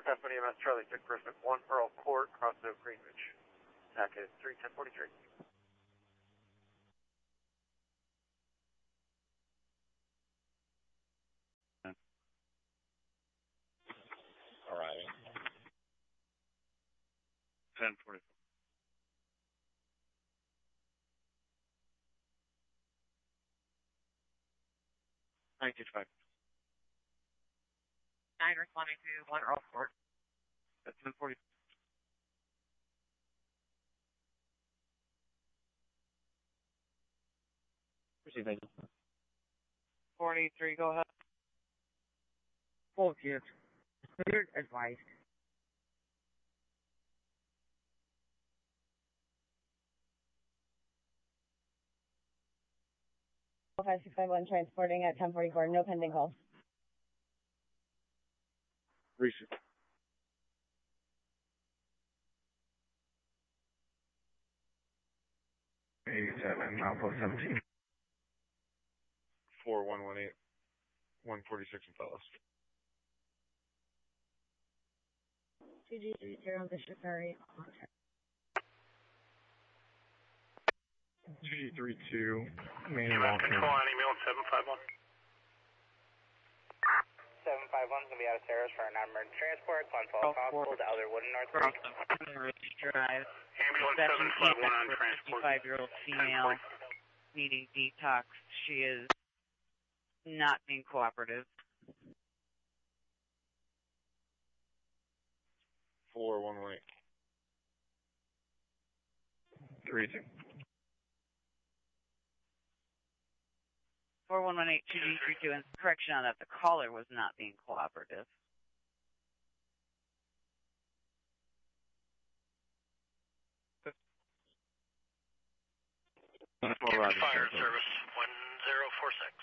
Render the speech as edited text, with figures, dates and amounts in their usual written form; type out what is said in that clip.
Northwest EMS Charlie 6 Person 1 Earl Court, Cross Oak Greenwich. Packet 31043. Alright. 1044. 925. 9 responding to 1 Earl Court. That's 1040. Receiving. 43, go ahead. Full shift. Cleared, advised. Five 5651 transporting at 1044. No pending calls. Receive. Alpha 17. 4118. 146 in Fellows. 2G0 Bishop Ferry. 2G32. Main EMS control on email 751. 751's going to be out of Terrace for an emergency transport. Climb 12 possible to Elder Wood in North Creek. Drive. Ambulance 751 on transport. 55-year-old female needing detox. She is not being cooperative. 4118. 32. 4118 2G32, and correction on that, the caller was not being cooperative. Fire service 1046.